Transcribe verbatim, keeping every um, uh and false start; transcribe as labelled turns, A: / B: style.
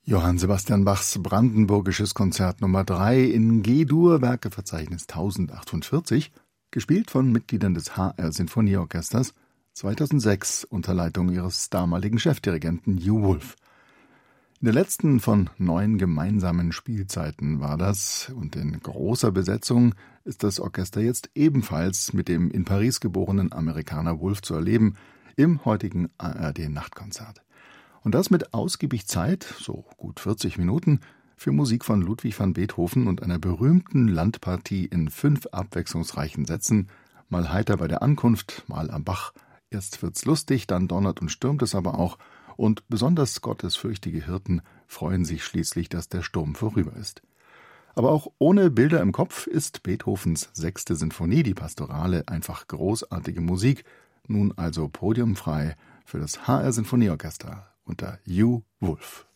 A: Johann Sebastian Bachs Brandenburgisches Konzert Nummer drei in G-Dur, Werkeverzeichnis tausendachthundertvierzig, gespielt von Mitgliedern des H R Sinfonieorchesters, zweitausendsechs unter Leitung ihres damaligen Chefdirigenten Hugh Wolf. In der letzten von neun gemeinsamen Spielzeiten war das, und in großer Besetzung ist das Orchester jetzt ebenfalls mit dem in Paris geborenen Amerikaner Wolf zu erleben, im heutigen A R D-Nachtkonzert. Und das mit ausgiebig Zeit, so gut vierzig Minuten, für Musik von Ludwig van Beethoven und einer berühmten Landpartie in fünf abwechslungsreichen Sätzen, mal heiter bei der Ankunft, mal am Bach, erst wird's lustig, dann donnert und stürmt es aber auch, und besonders gottesfürchtige Hirten freuen sich schließlich, dass der Sturm vorüber ist. Aber auch ohne Bilder im Kopf ist Beethovens sechste Sinfonie, die Pastorale, einfach großartige Musik, nun also podiumfrei für das H R Sinfonieorchester unter Hugh Wolf.